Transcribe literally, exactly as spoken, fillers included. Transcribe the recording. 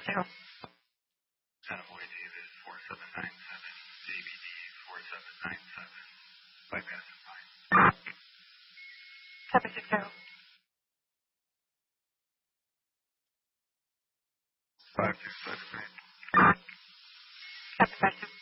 zero. Attaboy David, four seven nine seven, J B D, four seven nine seven, bypass and fine. seven six zero. five six five three. seven five two.